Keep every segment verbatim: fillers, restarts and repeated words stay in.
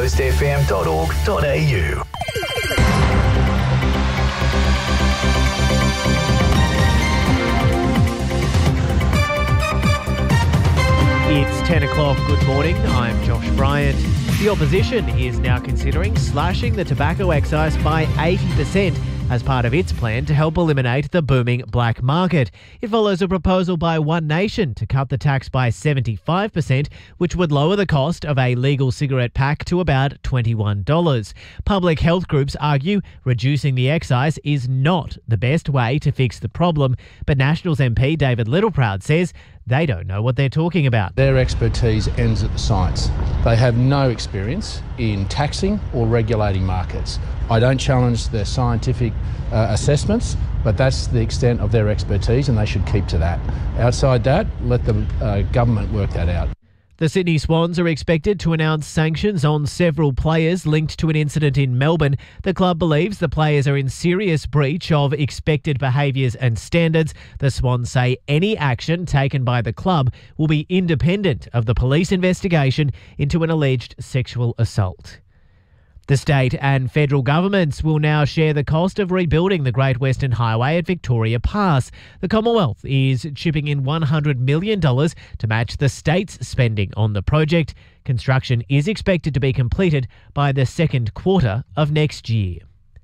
coast f m dot org dot a u. It's ten o'clock. Good morning. I'm Josh Bryant. The opposition is now considering slashing the tobacco excise by eighty percent as part of its plan to help eliminate the booming black market. It follows a proposal by One Nation to cut the tax by seventy-five percent, which would lower the cost of a legal cigarette pack to about twenty-one dollars. Public health groups argue reducing the excise is not the best way to fix the problem, but Nationals M P David Littleproud says they don't know what they're talking about. Their expertise ends at the science. They have no experience in taxing or regulating markets. I don't challenge their scientific uh, assessments, but that's the extent of their expertise and they should keep to that. Outside that, let the uh, government work that out. The Sydney Swans are expected to announce sanctions on several players linked to an incident in Melbourne. The club believes the players are in serious breach of expected behaviours and standards. The Swans say any action taken by the club will be independent of the police investigation into an alleged sexual assault. The state and federal governments will now share the cost of rebuilding the Great Western Highway at Victoria Pass. The Commonwealth is chipping in one hundred million dollars to match the state's spending on the project. Construction is expected to be completed by the second quarter of next year.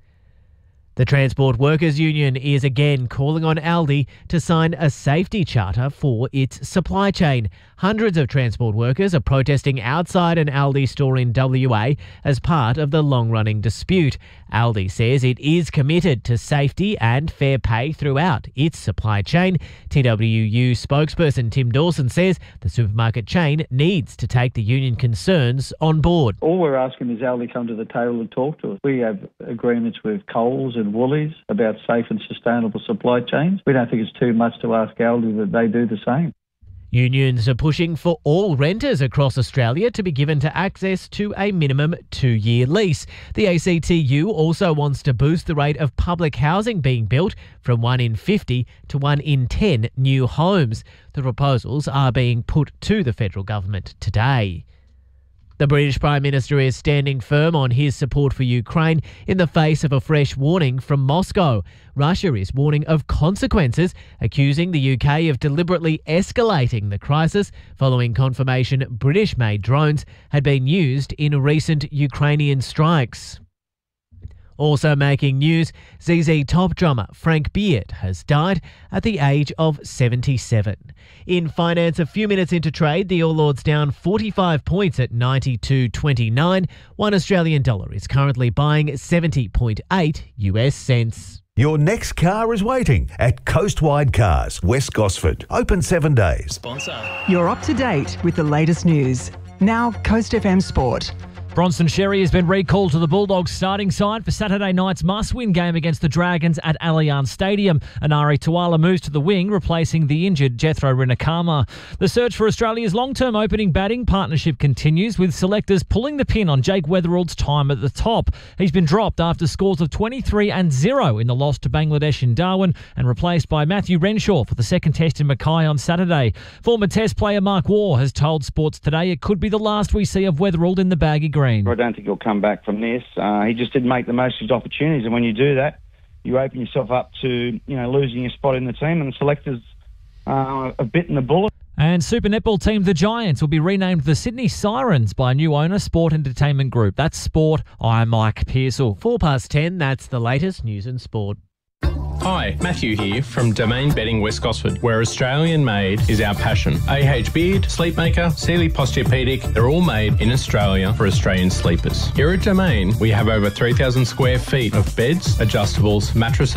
The Transport Workers Union is again calling on Aldi to sign a safety charter for its supply chain. Hundreds of transport workers are protesting outside an Aldi store in W A as part of the long-running dispute. Aldi says it is committed to safety and fair pay throughout its supply chain. T W U spokesperson Tim Dawson says the supermarket chain needs to take the union concerns on board. All we're asking is Aldi come to the table and talk to us. We have agreements with Coles and Woolies about safe and sustainable supply chains. We don't think it's too much to ask Aldi that they do the same. Unions are pushing for all renters across Australia to be given to access to a minimum two-year lease. The A C T U also wants to boost the rate of public housing being built from one in fifty to one in ten new homes. The proposals are being put to the federal government today. The British Prime Minister is standing firm on his support for Ukraine in the face of a fresh warning from Moscow. Russia is warning of consequences, accusing the U K of deliberately escalating the crisis following confirmation British-made drones had been used in recent Ukrainian strikes. Also making news, Z Z Top drummer Frank Beard has died at the age of seventy-seven. In finance, a few minutes into trade, the All Ords down forty-five points at ninety-two twenty-nine. One Australian dollar is currently buying seventy point eight U S cents. Your next car is waiting at Coastwide Cars, West Gosford. Open seven days. Sponsor. You're up to date with the latest news. Now, Coast F M Sport. Bronson Xerri has been recalled to the Bulldogs starting side for Saturday night's must-win game against the Dragons at Allianz Stadium. Anari Tuala moves to the wing, replacing the injured Jethro Rinakama. The search for Australia's long-term opening batting partnership continues, with selectors pulling the pin on Jake Weatherald's time at the top. He's been dropped after scores of twenty-three and zero in the loss to Bangladesh in Darwin and replaced by Matthew Renshaw for the second test in Mackay on Saturday. Former test player Mark Waugh has told Sports Today it could be the last we see of Weatherald in the baggy green. I don't think he'll come back from this. Uh, he just didn't make the most of his opportunities, and when you do that, you open yourself up to, you know, losing your spot in the team, and the selectors uh, have bitten the bullet. And Super Netball team The Giants will be renamed the Sydney Sirens by new owner Sport Entertainment Group. That's Sport. I'm Mike Pearsall. Four past ten, that's the latest news and sport. Hi, Matthew here from Domain Bedding West Gosford, where Australian made is our passion. A H Beard, Sleepmaker, Sealy Posturepedic, they're all made in Australia for Australian sleepers. Here at Domain, we have over three thousand square feet of beds, adjustables, mattresses,